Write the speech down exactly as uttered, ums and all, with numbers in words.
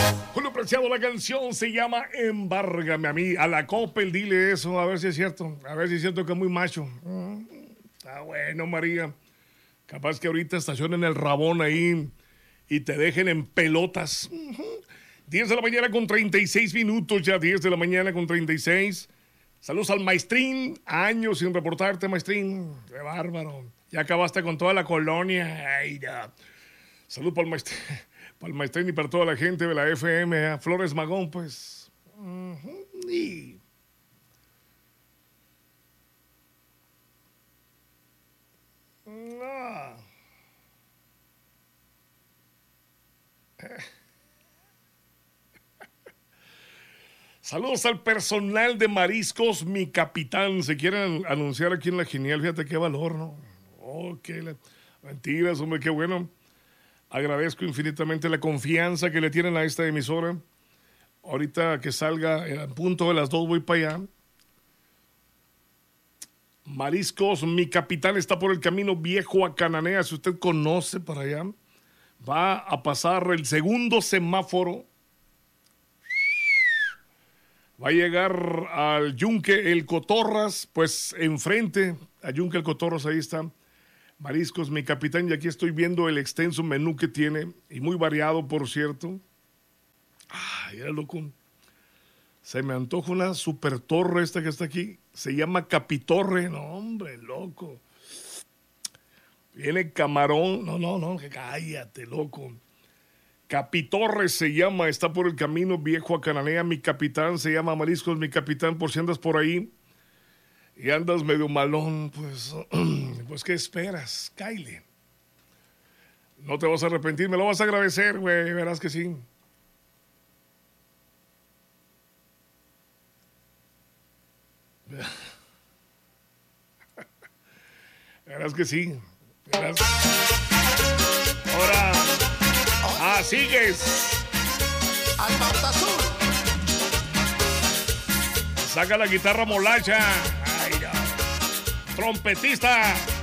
Julio Preciado, la canción se llama Embárgame a mí. A la Coppel, dile eso, a ver si es cierto. A ver si es cierto que es muy macho. Mm, está bueno, María. Capaz que ahorita estacionen el rabón ahí y te dejen en pelotas. diez de la mañana con treinta y seis minutos, ya diez de la mañana con treinta y seis. Saludos al Maestrín. Años sin reportarte, Maestrín. Qué bárbaro. Ya acabaste con toda la colonia. Ay, ya. Salud para el Maestrín. Para el Maestrín y para toda la gente de la F M. ¿eh? Flores Magón, pues. Uh-huh. Y... Ah. Saludos al personal de Mariscos Mi Capitán. Se quieren anunciar aquí en La Genial. Fíjate qué valor, ¿no? Oh, qué la... mentiras, hombre, qué bueno. Agradezco infinitamente la confianza que le tienen a esta emisora. Ahorita que salga a punto de las dos voy para allá. Mariscos Mi Capitán está por el camino viejo a Cananea. Si usted conoce para allá, va a pasar el segundo semáforo. Va a llegar al Yunque El Cotorras, pues enfrente a Yunque El Cotorras, ahí está Mariscos Mi Capitán, y aquí estoy viendo el extenso menú que tiene, y muy variado, por cierto. Ay, era loco. Se me antoja una super torre esta que está aquí. Se llama Capitorre. No, hombre, loco. Viene camarón. No, no, no, cállate, loco. Capitorre se llama, está por el camino viejo a Cananea. Mi Capitán se llama Mariscos Mi Capitán, por si andas por ahí y andas medio malón, pues, pues ¿qué esperas? Kyle. No te vas a arrepentir, me lo vas a agradecer, güey, verás que sí. Verás que sí. Verás. Ahora. Ah, sigues. Al norte azul. Saca la guitarra molacha. Ay, no. Trompetista.